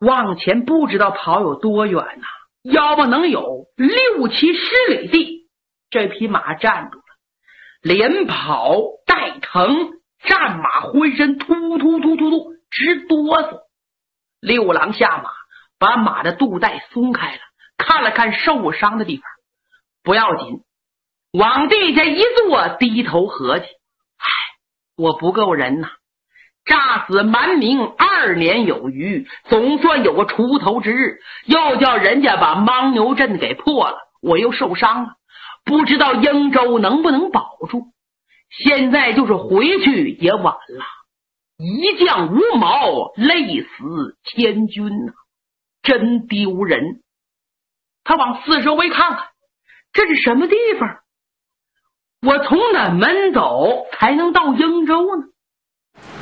往前不知道跑有多远呐，要不能有6、7、10里地。这匹马站住了，连跑带腾，战马浑身突突突突突直哆嗦。六郎下马，把马的肚带松开了，看了看受伤的地方，不要紧，往地下一坐，低头合计，我不够人呐，诈死瞒名2年有余，总算有个出头之日，又叫人家把牦牛阵给破了，我又受伤了，不知道英州能不能保住。现在就是回去也晚了，一将无谋，累死千军啊，真丢人。他往四周围看看，这是什么地方？我从哪门走才能到英州呢？